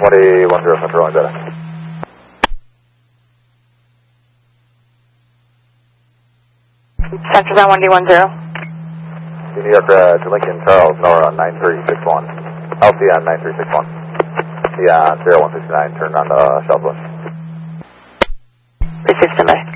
1D10 Central Rolling Beta. Central 1D10. New York to Lincoln, Charles, NORA on 9361. LCN 9361. Yeah, 0169, turn on the Southwest. Please stand by.